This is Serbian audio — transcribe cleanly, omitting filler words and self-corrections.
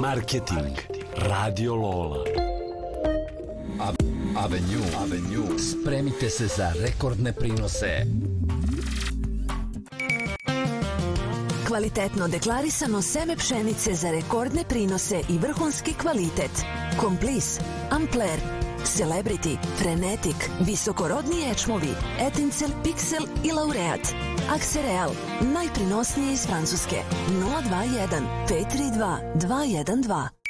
Marketing Radio Lola. Avenue. Spremite se za rekordne prinose. Kvalitetno deklarisano seme pšenice za rekordne prinose i vrhunski kvalitet. Komplis, Ampler, Celebrity, Frenetic, visokorodni ječmovi, Etincel, Pixel i Laureat. Aksereal, najprinosniji iz Francuske. 021 532 212.